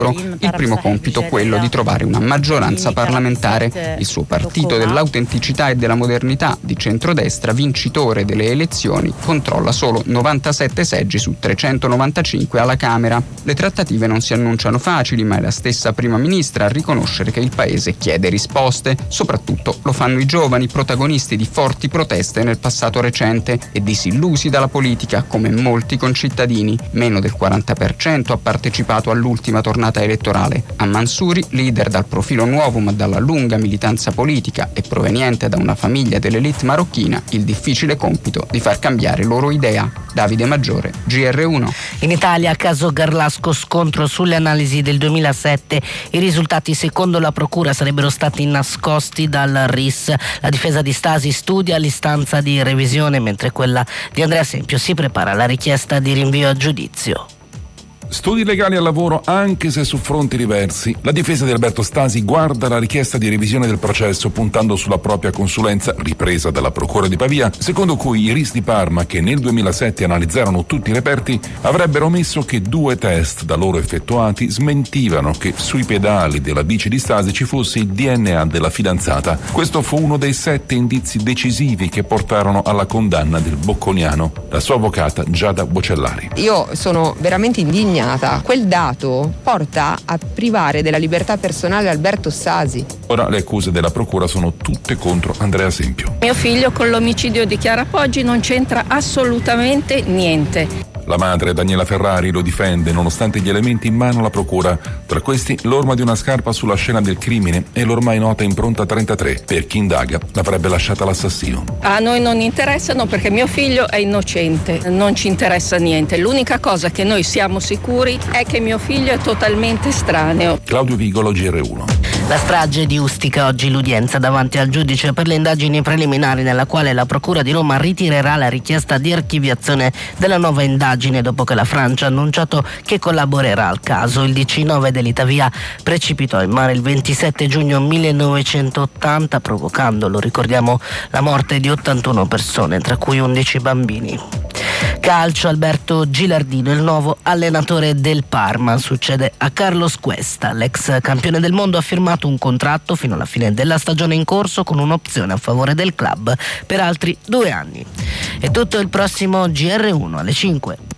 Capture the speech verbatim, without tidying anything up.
Il primo compito quello di trovare una maggioranza parlamentare. Il suo partito dell'autenticità e della modernità di centrodestra, vincitore delle elezioni, controlla solo novantasette seggi su trecentonovantacinque alla Camera. Le trattative non si annunciano facili, ma è la stessa prima ministra a riconoscere che il paese chiede risposte. Soprattutto lo fanno i giovani, protagonisti di forti proteste nel passato recente e disillusi dalla politica come molti concittadini. Meno del quaranta per cento ha partecipato all'ultima tornata elettorale. A Mansouri, leader dal profilo nuovo ma dalla lunga militanza politica e proveniente da una famiglia dell'elite marocchina, il difficile compito di far cambiare loro idea. Davide Maggiore, G R uno. In Italia, caso Garlasco, scontro sulle analisi del duemilasette. I risultati secondo la procura sarebbero stati nascosti dal R I S. La difesa di Stasi studia l'istanza di revisione, mentre quella di Andrea Sempio si prepara alla richiesta di rinvio a giudizio. Studi legali al lavoro anche se su fronti diversi. La difesa di Alberto Stasi guarda la richiesta di revisione del processo puntando sulla propria consulenza, ripresa dalla Procura di Pavia, secondo cui i R I S di Parma, che nel duemilasette analizzarono tutti i reperti, avrebbero ammesso che due test da loro effettuati smentivano che sui pedali della bici di Stasi ci fosse il D N A della fidanzata. Questo fu uno dei sette indizi decisivi che portarono alla condanna del bocconiano. La sua avvocata Giada Bocellari. Io sono veramente indignata. Quel dato porta a privare della libertà personale Alberto Stasi. Ora le accuse della procura sono tutte contro Andrea Sempio. Mio figlio con l'omicidio di Chiara Poggi non c'entra assolutamente niente. La madre, Daniela Ferrari, lo difende nonostante gli elementi in mano alla procura. Tra questi l'orma di una scarpa sulla scena del crimine e l'ormai nota impronta trentatré. Per chi indaga l'avrebbe lasciata l'assassino. A noi non interessano perché mio figlio è innocente, non ci interessa niente. L'unica cosa che noi siamo sicuri è che mio figlio è totalmente estraneo. Claudio Vigolo, G R uno. La strage di Ustica, oggi l'udienza davanti al giudice per le indagini preliminari, nella quale la Procura di Roma ritirerà la richiesta di archiviazione della nuova indagine dopo che la Francia ha annunciato che collaborerà al caso. Il D C nove dell'Itavia precipitò in mare il ventisette giugno millenovecentottanta, provocando, lo ricordiamo, la morte di ottantuno persone, tra cui undici bambini. Calcio, Alberto Gilardino, il nuovo allenatore del Parma. Succede a Carlos Cuesta. L'ex campione del mondo ha firmato un contratto fino alla fine della stagione in corso con un'opzione a favore del club per altri due anni. È tutto, il prossimo G R uno alle cinque.